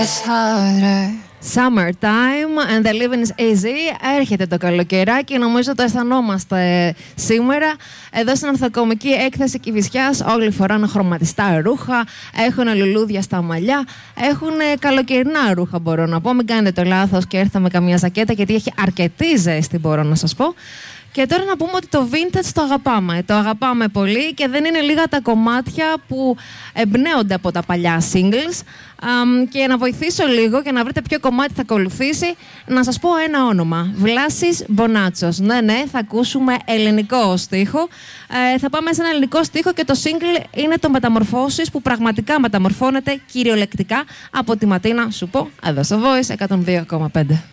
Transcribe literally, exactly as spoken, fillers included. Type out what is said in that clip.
Summertime and the living is easy. Έρχεται το καλοκαιράκι, νομίζω το αισθανόμαστε σήμερα. Εδώ στην Ανθοκομική Έκθεση Κηφισιάς όλοι φοράνε χρωματιστά ρούχα, έχουν λουλούδια στα μαλλιά, έχουν καλοκαιρινά ρούχα, μπορώ να πω. Μην κάνετε το λάθος και έρθα με καμία ζακέτα, γιατί έχει αρκετή ζέστη, μπορώ να σας πω. Και τώρα να πούμε ότι το vintage το αγαπάμε. Το αγαπάμε πολύ και δεν είναι λίγα τα κομμάτια που εμπνέονται από τα παλιά singles. Um, και να βοηθήσω λίγο και να βρείτε ποιο κομμάτι θα ακολουθήσει, να σας πω ένα όνομα. Βλάσης Μπονάτσος. Ναι, ναι, θα ακούσουμε ελληνικό στίχο. Ε, θα πάμε σε ένα ελληνικό στίχο και το single είναι το Μεταμορφώσεις, που πραγματικά μεταμορφώνεται κυριολεκτικά από τη Ματίνα, σου πω, εδώ στο Voice εκατόν δύο κόμμα πέντε.